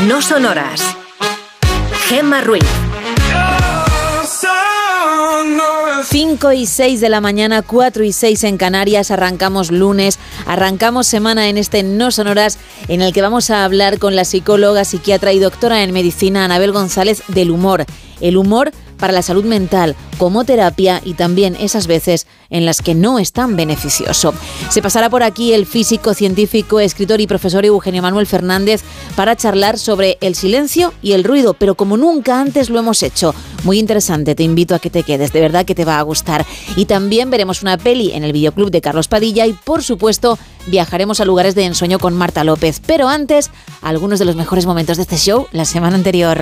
No Sonoras. Gemma Ruiz. 5:06 de la mañana, 4:06 en Canarias. Arrancamos lunes, arrancamos semana en este No Sonoras, en el que vamos a hablar con la psicóloga, psiquiatra y doctora en medicina Anabel González del humor. El humor para la salud mental, como terapia, y también esas veces en las que no es tan beneficioso. Se pasará por aquí el físico, científico, escritor y profesor Eugenio Manuel Fernández para charlar sobre el silencio y el ruido, pero como nunca antes lo hemos hecho. Muy interesante, te invito a que te quedes, de verdad que te va a gustar. Y también veremos una peli en el videoclub de Carlos Padilla y, por supuesto, viajaremos a lugares de ensueño con Marta López. Pero antes, algunos de los mejores momentos de este show la semana anterior.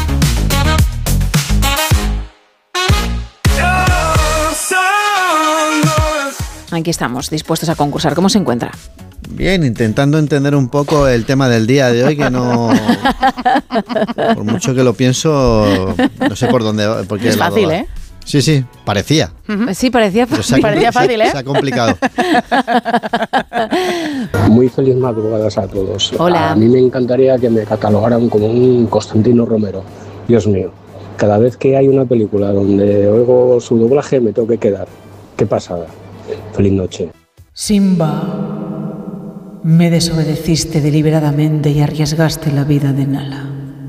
Aquí estamos, dispuestos a concursar. ¿Cómo se encuentra? Bien, intentando entender un poco el tema del día de hoy, que no... Por mucho que lo pienso, no sé por dónde... Porque es fácil, ¿eh? Sí, parecía. Sí, parecía fácil. Parecía fácil, ¿eh? Se ha complicado. Muy feliz madrugadas a todos. Hola. A mí me encantaría que me catalogaran como un Constantino Romero. Dios mío, cada vez que hay una película donde oigo su doblaje me tengo que quedar. Qué pasada. Feliz noche. Simba, me desobedeciste deliberadamente y arriesgaste la vida de Nala.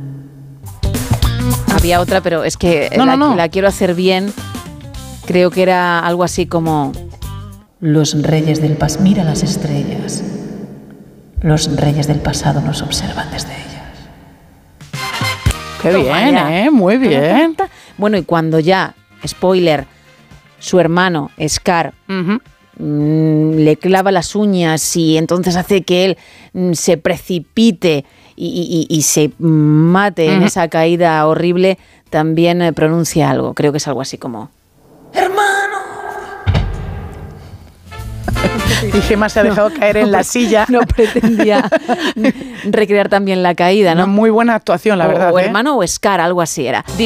Había otra, pero es que la quiero hacer bien. Creo que era algo así como... Los reyes del pasado... Mira las estrellas. Los reyes del pasado nos observan desde ellas. Qué bien, muy bien. Bueno, y cuando ya, spoiler, su hermano, Scar, le clava las uñas y entonces hace que él se precipite y se mate en esa caída horrible, también pronuncia algo. Creo que es algo así como... ¡Hermano! Y Gemma se ha dejado caer en la silla. No pretendía recrear también la caída, ¿no? Una muy buena actuación, la verdad. O hermano o Scar, algo así era.